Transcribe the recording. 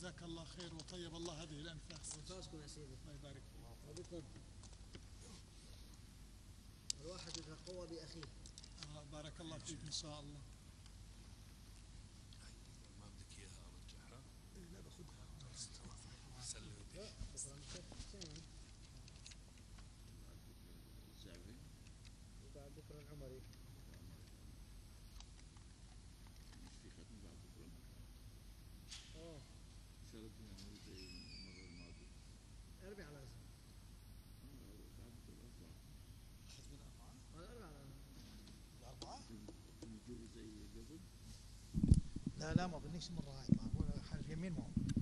جزاك الله خير وطيب الله هذه الأنفاس. أنفاسكم يا سيدي. الله يبارك فيك. الواحد يتقوى بأخيه. بارك الله فيك إن شاء الله. ما بدك إياها أرجعها؟ لا باخذها. سلم لا بكرة الزعبي وبعد بكرة العمري. مش في ختم بعد بكرة؟ شرط يعني زي المرة الماضية. أربعة لازم. بعد الأربعة. أحد من الأربعة؟ الأربعة. الأربعة؟ تجيبوا زي قبل؟ لا ما بدنيش مرة هاي معقولة حلف يمين مو